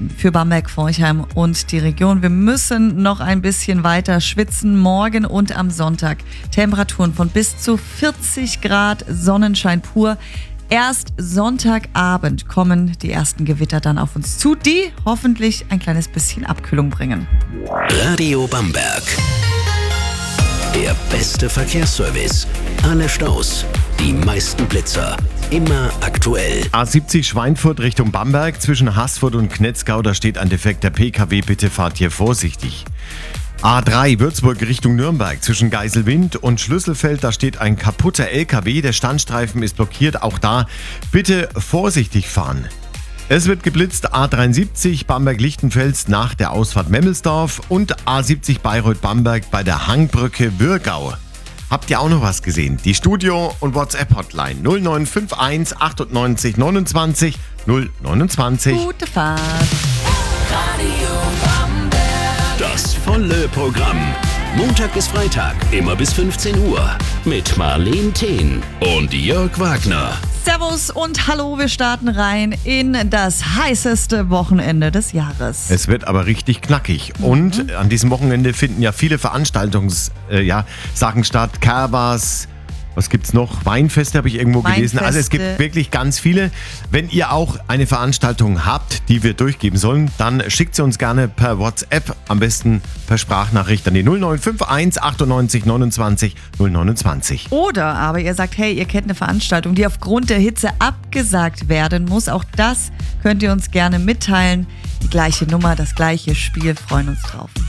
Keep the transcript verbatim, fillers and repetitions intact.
Grad für Bamberg, Forchheim und die Region. Wir müssen noch ein bisschen weiter schwitzen. Morgen und am Sonntag Temperaturen von bis zu vierzig Grad, Sonnenschein pur. Erst Sonntagabend kommen die ersten Gewitter dann auf uns zu, die hoffentlich ein kleines bisschen Abkühlung bringen. Radio Bamberg. Der beste Verkehrsservice. Alle Staus, die meisten Blitzer. Immer aktuell. A siebzig Schweinfurt Richtung Bamberg. Zwischen Haßfurt und Knetzgau, da steht ein defekter P K W. Bitte fahrt hier vorsichtig. A drei Würzburg Richtung Nürnberg. Zwischen Geiselwind und Schlüsselfeld, da steht ein kaputter L K W. Der Standstreifen ist blockiert. Auch da bitte vorsichtig fahren. Es wird geblitzt. A dreiundsiebzig Bamberg-Lichtenfels nach der Ausfahrt Memmelsdorf und A siebzig Bayreuth-Bamberg bei der Hangbrücke Würgau. Habt ihr auch noch was gesehen? Die Studio- und WhatsApp-Hotline null neun fünf eins achtundneunzig neunundzwanzig null neunundzwanzig. Gute Fahrt. Radio Bamberg. Das volle Programm. Montag bis Freitag, immer bis fünfzehn Uhr. Mit Marleen Thehn und Jörg Wagner. Servus und hallo, wir starten rein in das heißeste Wochenende des Jahres. Es wird aber richtig knackig. Mhm. Und an diesem Wochenende finden ja viele Veranstaltungssachen äh, ja, statt. Kerbas, was gibt's noch? Weinfeste habe ich irgendwo gelesen. Also es gibt wirklich ganz viele. Wenn ihr auch eine Veranstaltung habt, die wir durchgeben sollen, dann schickt sie uns gerne per WhatsApp, am besten per Sprachnachricht an die null neun fünf eins achtundneunzig neunundzwanzig null neunundzwanzig. Oder aber ihr sagt, hey, ihr kennt eine Veranstaltung, die aufgrund der Hitze abgesagt werden muss. Auch das könnt ihr uns gerne mitteilen. Die gleiche Nummer, das gleiche Spiel, freuen uns drauf.